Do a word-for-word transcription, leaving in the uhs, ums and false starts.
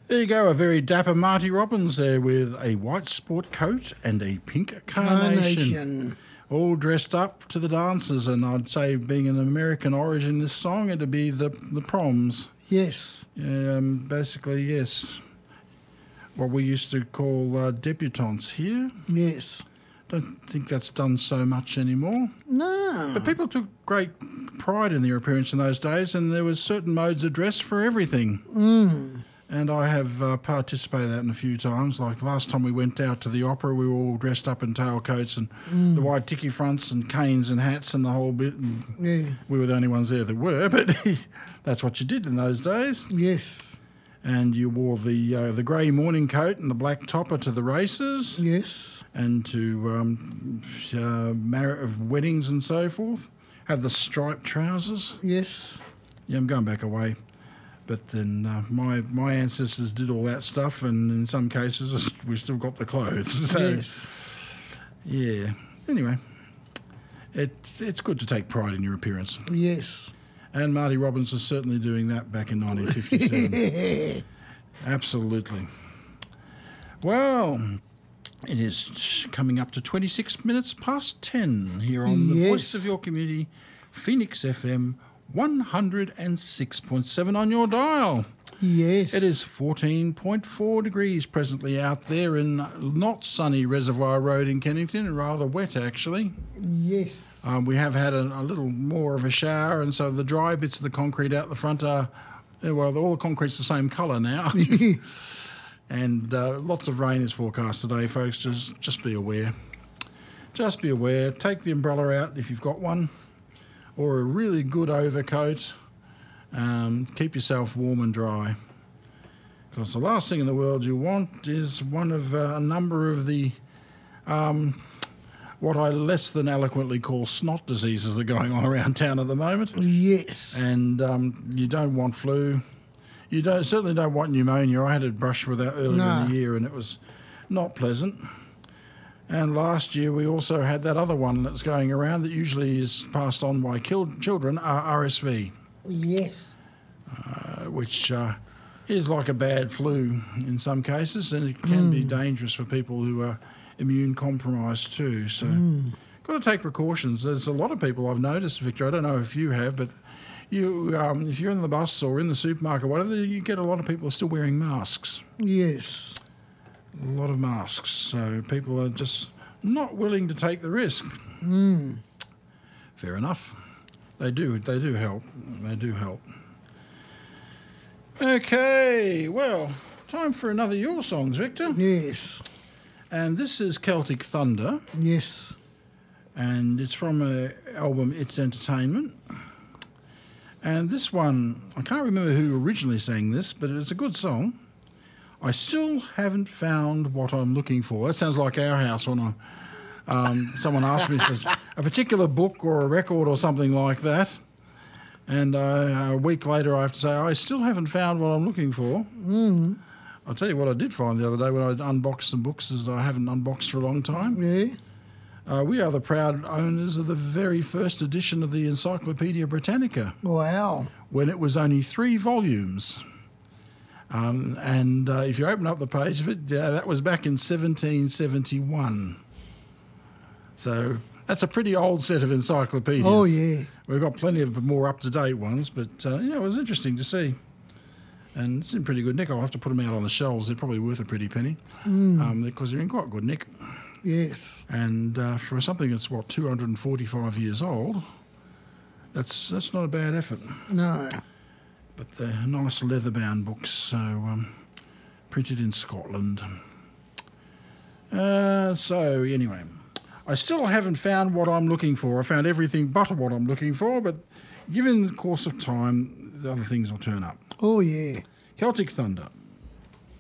There you go, a very dapper Marty Robbins there with a white sport coat and a pink carnation. Carnation. All dressed up to the dances, and I'd say being an American origin, this song, it'd be the, the proms. Yes. Um, basically, yes. What we used to call uh, debutantes here. Yes. Don't think that's done so much anymore. No. But people took great pride in their appearance in those days, and there was certain modes of dress for everything. Mm. And I have uh, participated in that a few times. Like last time we went out to the opera, we were all dressed up in tailcoats and Mm. the wide ticky fronts and canes and hats and the whole bit. And Yeah. we were the only ones there that were, but that's what you did in those days. Yes. And you wore the uh, the grey morning coat and the black topper to the races. Yes. And to um, uh, mar- of weddings and so forth. Had the striped trousers. Yes. Yeah, I'm going back away. But then uh, my my ancestors did all that stuff, and in some cases we still got the clothes. So, Yes. yeah. Anyway, it's it's good to take pride in your appearance. Yes. And Marty Robbins is certainly doing that back in nineteen fifty-seven. Absolutely. Well, it is coming up to twenty-six minutes past ten here on the Yes. Voice of Your Community, Phoenix F M one hundred six point seven on your dial. Yes. It is fourteen point four degrees presently out there in not sunny Reservoir Road in Kennington, rather wet actually. Yes. Um, we have had a, a little more of a shower, and so the dry bits of the concrete out the front are, well, all the concrete's the same colour now. And uh, lots of rain is forecast today, folks. Just, just be aware. Just be aware. Take the umbrella out if you've got one, or a really good overcoat. Um, keep yourself warm and dry. Because the last thing in the world you want is one of uh, a number of the, um, what I less than eloquently call snot diseases that are going on around town at the moment. Yes. And um, you don't want flu. You don't certainly don't want pneumonia. I had a brush with that earlier No. in the year, and it was not pleasant. And last year we also had that other one that's going around that usually is passed on by killed children, uh, R S V, Yes. uh, which uh, is like a bad flu in some cases, and it can be dangerous for people who are immune compromised too. So got to take precautions. There's a lot of people I've noticed, Victor. I don't know if you have, but you, um, if you're in the bus or in the supermarket or whatever, you get a lot of people are still wearing masks. Yes. A lot of masks. So people are just not willing to take the risk. Mm. Fair enough. They do. They do help. They do help. Okay. Well, time for another Your Songs, Victor. Yes. And this is Celtic Thunder. Yes. And it's from an album It's Entertainment. And this one, I can't remember who originally sang this, but it's a good song. I still haven't found what I'm looking for. That sounds like our house when I, um, someone asks me for a particular book or a record or something like that. And uh, a week later I have to say, I still haven't found what I'm looking for. Mm. I'll tell you what I did find the other day when I unboxed some books that I haven't unboxed for a long time. Yeah. Uh, we are the proud owners of the very first edition of the Encyclopaedia Britannica, Wow. when it was only three volumes. Um, and uh, if you open up the page of it, yeah, that was back in seventeen seventy-one. So that's a pretty old set of encyclopedias. Oh, yeah. We've got plenty of more up-to-date ones, but uh, yeah, it was interesting to see. And it's in pretty good nick. I'll have to put them out on the shelves. They're probably worth a pretty penny Mm. um, because they're in quite good nick. Yes. And uh, for something that's, what, two hundred forty-five years old, that's that's not a bad effort. No. But they're nice leather-bound books, so um, printed in Scotland. Uh, so, anyway, I still haven't found what I'm looking for. I found everything but what I'm looking for, but given the course of time, the other things will turn up. Oh, yeah. Celtic Thunder.